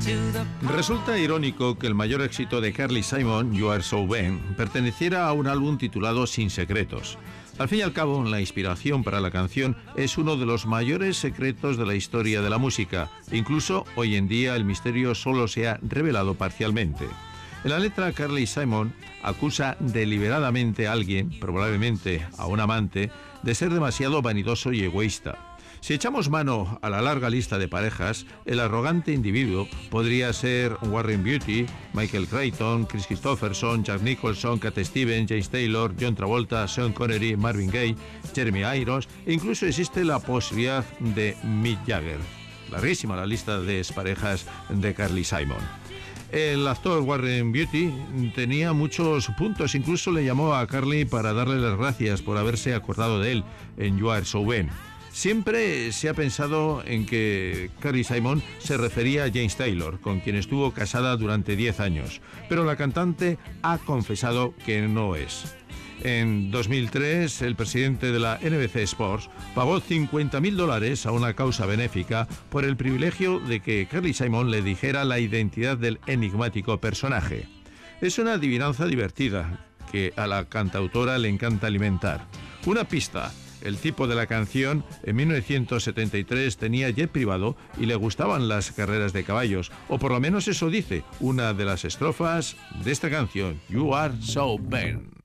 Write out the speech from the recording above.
Resulta irónico que el mayor éxito de Carly Simon, You Are So Vain, perteneciera a un álbum titulado Sin Secretos. Al fin y al cabo, la inspiración para la canción es uno de los mayores secretos de la historia de la música. Incluso hoy en día el misterio solo se ha revelado parcialmente. En la letra, Carly Simon acusa deliberadamente a alguien, probablemente a un amante, de ser demasiado vanidoso y egoísta. Si echamos mano a la larga lista de parejas, el arrogante individuo podría ser Warren Beatty, Michael Crichton, Chris Christopherson, Jack Nicholson, Cat Stevens, James Taylor, John Travolta, Sean Connery, Marvin Gaye, Jeremy Irons e incluso existe la posibilidad de Mick Jagger. Larguísima la lista de exparejas de Carly Simon. El actor Warren Beatty tenía muchos puntos, incluso le llamó a Carly para darle las gracias por haberse acordado de él en You Are So Vain. Siempre se ha pensado en que Carly Simon se refería a James Taylor, con quien estuvo casada durante 10 años, pero la cantante ha confesado que no es. En 2003, el presidente de la NBC Sports pagó $50.000 a una causa benéfica por el privilegio de que Carly Simon le dijera la identidad del enigmático personaje. Es una adivinanza divertida que a la cantautora le encanta alimentar. Una pista: el tipo de la canción en 1973 tenía jet privado y le gustaban las carreras de caballos, o por lo menos eso dice una de las estrofas de esta canción, You Are So Vain.